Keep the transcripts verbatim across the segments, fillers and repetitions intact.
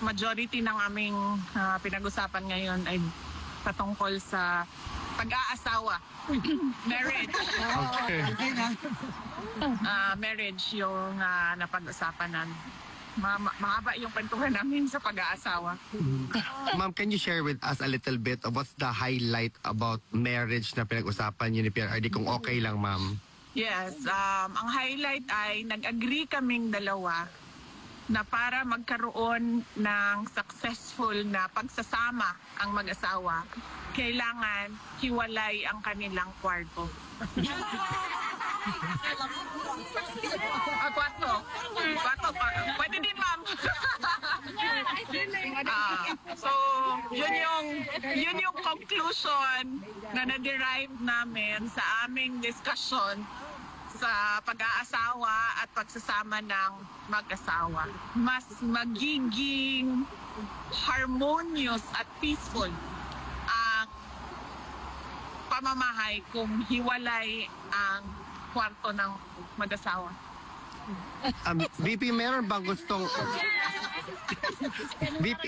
majority ng aming uh, pinag-usapan ngayon ay patungkol sa pag-aasawa. Marriage. Okay. Uh, marriage yung uh, napag-usapan namin. Ma mahaba yung kwentuhan namin sa pag-aasawa. Ma'am, can you share with us a little bit of what's the highlight about marriage na pinag-usapan niyo ni Pierre R D, kung okay lang, ma'am? Yes, um, ang highlight ay nag-agree kaming dalawa na para magkaroon ng successful na pagsasama ang mag-asawa, kailangan hiwalay ang kanilang kwarto. Ah, kwarto. Kwarto. Pwede din, ma'am. Ah, so, yun yung, yun yung conclusion na na-derive namin sa aming discussion sa pag-aasawa at pagsasama ng mag-asawa. Mas magiging harmonious at peaceful ang pamamahay kung hiwalay ang kwarto ng mag-asawa. Um, V P, meron bang gustong... V P,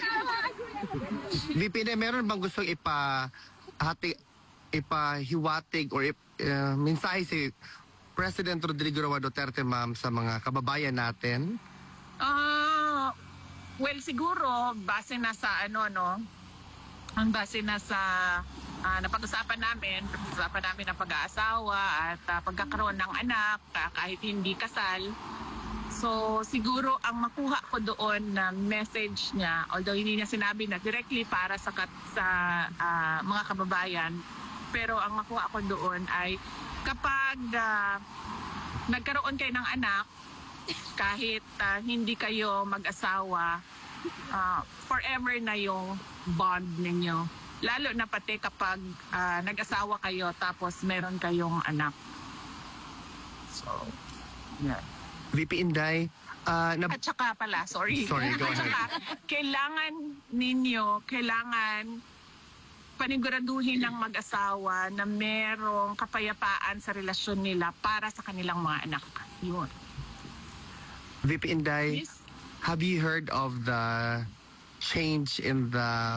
V P, de, meron bang gustong ipa... Hati, ipahiwatig or ip, uh, mensahe si President Rodrigo Roa Duterte, ma'am, sa mga kababayan natin? Ah, well, siguro, base na sa ano, no? Ang base na sa uh, napag-usapan namin, pag-usapan namin ng pag-aasawa at uh, pagkakaroon ng anak, uh, kahit hindi kasal. So, siguro ang makuha ko doon na message niya, although hindi niya sinabi na directly para sa, kat, sa uh, mga kababayan, pero ang makuha ko doon ay kapag uh, nagkaroon kayo ng anak, kahit uh, hindi kayo mag-asawa, uh, forever na yung bond ninyo. Lalo na pati kapag uh, nag-asawa kayo tapos meron kayong anak. So, yeah. V P Inday, uh, na... At saka pala, sorry. Sorry, go At saka, kailangan ninyo, kailangan paniguraduhin ng mag-asawa na merong kapayapaan sa relasyon nila para sa kanilang mga anak. Yun. V P Inday, Yes. have you heard of the change in the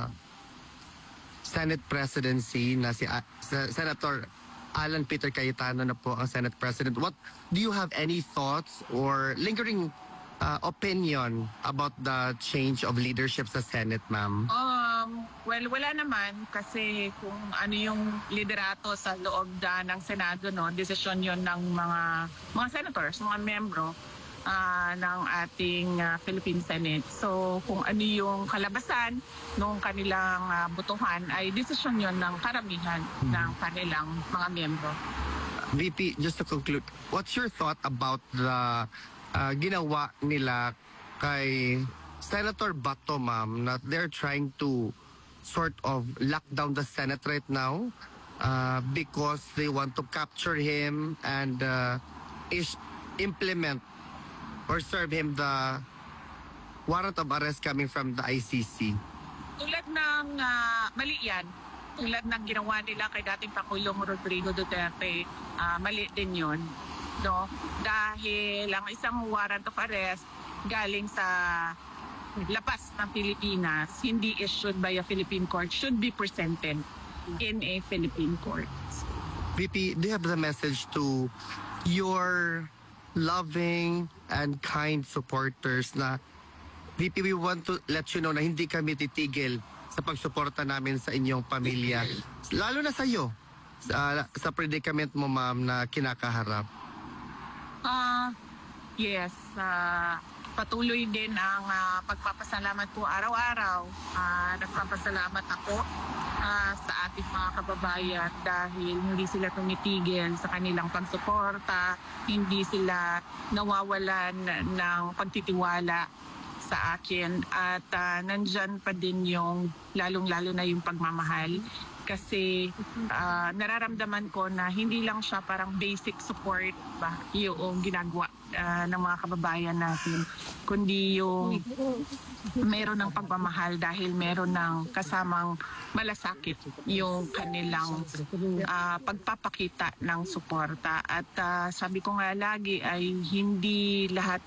Senate presidency na si uh, Senator Alan Peter Cayetano na po ang Senate President? What do you have any thoughts or lingering uh, opinion about the change of leadership sa Senate, ma'am? Um, well, wala naman kasi kung ano yung liderato sa loob da ng Senado, no, desisyon yon ng mga mga senators, mga membro uh, ng ating uh, Philippine Senate. So, kung ano yung kalabasan ng kanilang uh, botohan ay desisyon yon ng karamihan hmm. ng kanilang mga membro. V P, just to conclude, what's your thought about the uh, ginawa nila kay Senator Bato, ma'am, na they're trying to sort of lock down the Senate right now uh, because they want to capture him and uh, is implement or serve him the warrant of arrest coming from the I C C? Tulad ng uh, mali yan, tulad ng ginawa nila kay dating Pangulong Rodrigo Duterte, uh, mali din yun. No? Dahil ang isang warrant of arrest galing sa labas ng Pilipinas, hindi issued by a Philippine court, should be presented in a Philippine court. V P, do you have the message to your loving and kind supporters na V P, we want to let you know na hindi kami titigil sa pagsuporta namin sa inyong pamilya, lalo na sa iyo, sa, sa predicament mo, ma'am, na kinakaharap? Ah, uh, yes, uh, patuloy din ang uh, pagpapasalamat ko araw-araw. Uh, nagpapasalamat ako uh, sa ating mga kababayan dahil hindi sila tumitigil sa kanilang pagsuporta, hindi sila nawawalan ng pagtitiwala sa akin at uh, nandyan pa din yung lalong-lalo na yung pagmamahal kasi uh, nararamdaman ko na hindi lang siya parang basic support ba yung ginagawa uh, ng mga kababayan natin, kundi yung meron ng pagmamahal dahil meron ng kasamang malasakit yung kanilang uh, pagpapakita ng suporta. At uh, sabi ko nga lagi ay hindi lahat